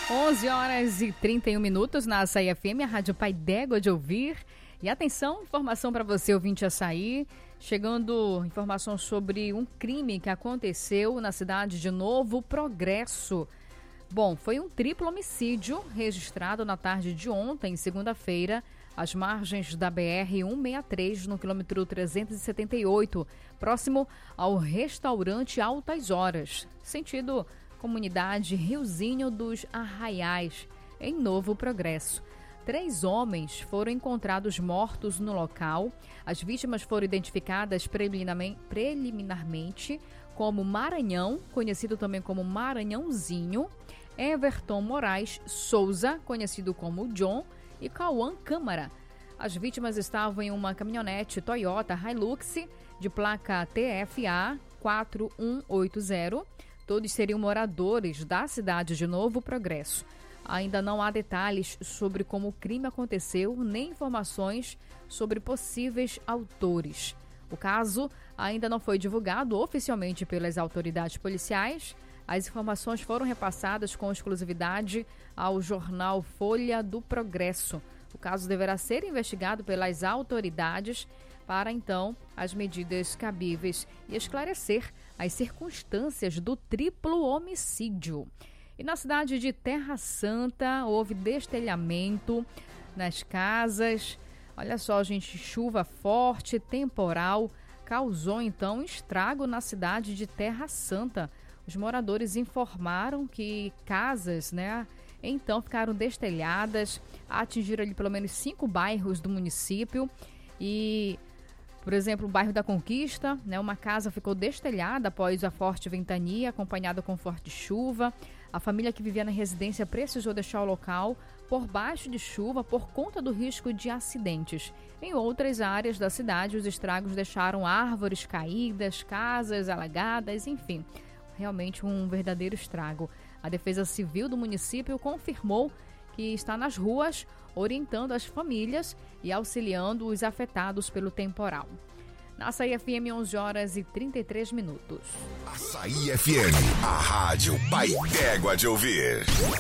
11h31 na Açaí FM, a Rádio Pai d'Égua de ouvir. E atenção, informação para você, ouvinte Açaí. Chegando informação sobre um crime que aconteceu na cidade de Novo Progresso. Bom, foi um triplo homicídio registrado na tarde de ontem, segunda-feira, às margens da BR-163, no quilômetro 378, próximo ao restaurante Altas Horas, sentido comunidade Riozinho dos Arraiais, em Novo Progresso. 3 homens foram encontrados mortos no local. As vítimas foram identificadas preliminarmente como Maranhão, conhecido também como Maranhãozinho, Everton Moraes Souza, conhecido como John, e Cauã Câmara. As vítimas estavam em uma caminhonete Toyota Hilux de placa TFA 4180. Todos seriam moradores da cidade de Novo Progresso. Ainda não há detalhes sobre como o crime aconteceu, nem informações sobre possíveis autores. O caso ainda não foi divulgado oficialmente pelas autoridades policiais. As informações foram repassadas com exclusividade ao jornal Folha do Progresso. O caso deverá ser investigado pelas autoridades para, então, as medidas cabíveis e esclarecer as circunstâncias do triplo homicídio. E na cidade de Terra Santa, houve destelhamento nas casas. Olha só, gente, chuva forte, temporal, causou, então, estrago na cidade de Terra Santa. Os moradores informaram que casas, então ficaram destelhadas, atingiram ali pelo menos 5 bairros do município. E, por exemplo, o bairro da Conquista, uma casa ficou destelhada após a forte ventania, acompanhada com forte chuva. A família que vivia na residência precisou deixar o local por baixo de chuva por conta do risco de acidentes. Em outras áreas da cidade, os estragos deixaram árvores caídas, casas alagadas, enfim, realmente um verdadeiro estrago. A Defesa Civil do município confirmou que está nas ruas orientando as famílias e auxiliando os afetados pelo temporal. Na Açaí FM, 11h33. Açaí FM, a rádio Pai d'Égua de ouvir.